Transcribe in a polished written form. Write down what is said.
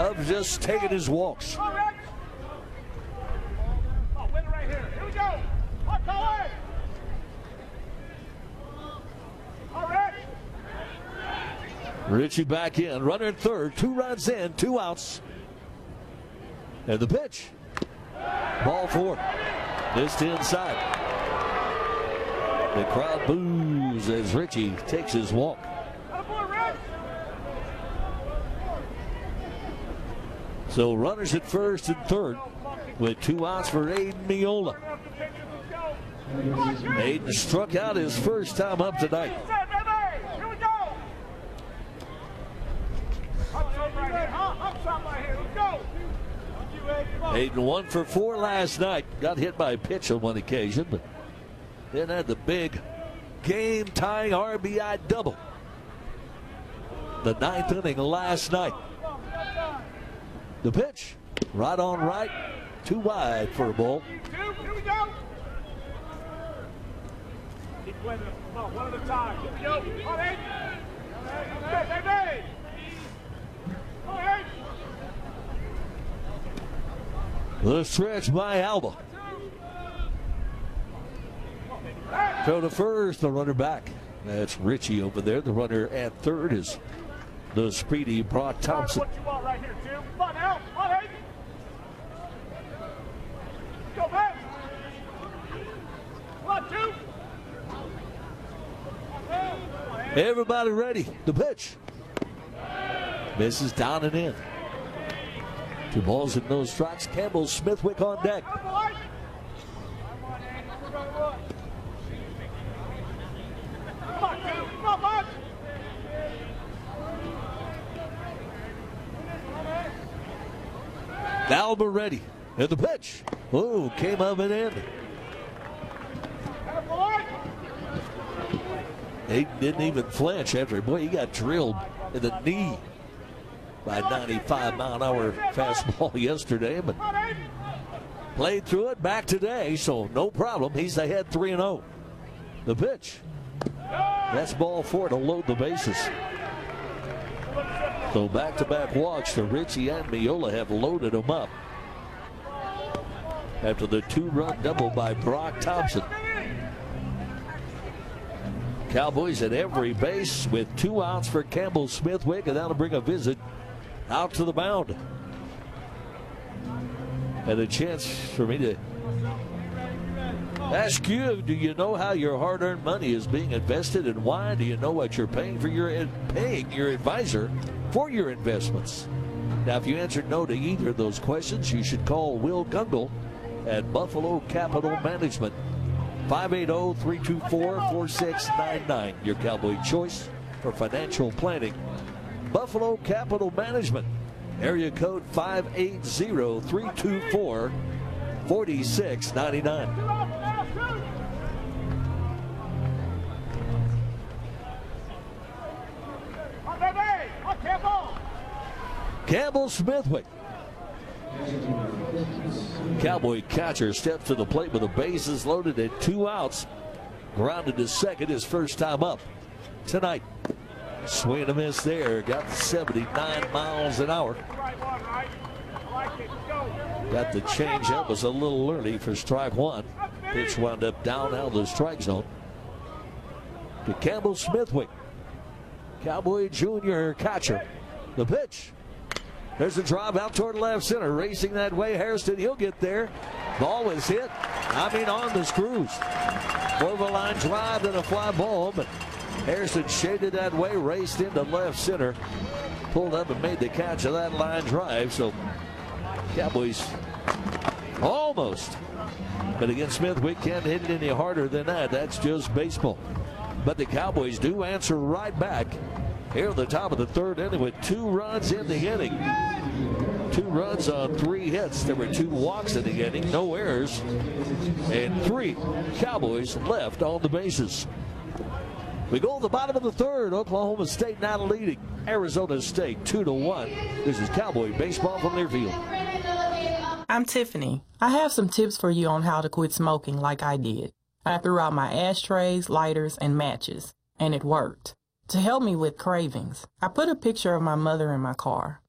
of just taking his walks. Richie back in, runner at third, 2 runs in, 2 outs. And the pitch. Ball 4. Missed inside. The crowd boos as Richie takes his walk. So runners at first and third with 2 outs for Aiden Miola. Aiden struck out his first time up tonight. Aiden 1 for 4 last night. Got hit by a pitch on one occasion, but then had the big game-tying RBI double. The 9th inning last night. The pitch, right on right, 2 wide for a ball. Here we go. Keep weathering. Come on, one at a time. Here we go. On Aiden. Hey. On Aiden. The stretch by Alba. Throw to first, the runner back. That's Richie over there. The runner at third is the speedy Brock Thompson. What you want right here, Tim? Come on now. On Aiden. Go back. Come on, 2. Everybody ready. The pitch. Misses down and in. 2 balls and no strikes. Campbell Smithwick on deck. Alba ready. And the pitch. Oh, came up and in. Aiden didn't even flinch after, boy, he got drilled in the knee by 95-mile-an-hour fastball yesterday, but played through it back today, so no problem. He's ahead 3-0. The pitch. That's ball 4 to load the bases. So back-to-back walks to Richie and Miola have loaded them up after the 2-run double by Brock Thompson. Cowboys at every base with 2 outs for Campbell Smithwick, and that'll bring a visit out to the mound. And a chance for me to ask you, do you know how your hard-earned money is being invested, and why? Do you know what you're paying your advisor for your investments? Now, if you answered no to either of those questions, you should call Will Gungle at Buffalo Capital Management. 580-324-4699. Your Cowboy choice for financial planning. Buffalo Capital Management. Area code 580-324-4699. Campbell Smithwick. Cowboy catcher steps to the plate with the bases loaded at 2 outs. Grounded to second his first time up tonight. Swing and a miss there. Got 79 miles an hour. Got the changeup. Was a little early for strike 1. Pitch wound up down out of the strike zone to Campbell Smithwick. Cowboy junior catcher. The pitch. There's a drive out toward left center. Racing that way, Hairston. He'll get there. Ball was hit. On the screws. Over line drive and a fly ball, but Hairston shaded that way, raced into left center. Pulled up and made the catch of that line drive. So Cowboys almost. But again, Smithwick can't hit it any harder than that. That's just baseball. But the Cowboys do answer right back here at the top of the 3rd inning with 2 runs in the inning. 2 runs on 3 hits. There were 2 walks in the inning, no errors, and 3 Cowboys left on the bases. We go to the bottom of the 3rd. Oklahoma State now leading Arizona State 2-1. This is Cowboy baseball from Learfield. I'm Tiffany. I have some tips for you on how to quit smoking like I did. I threw out my ashtrays, lighters, and matches, and it worked. To help me with cravings, I put a picture of my mother in my car.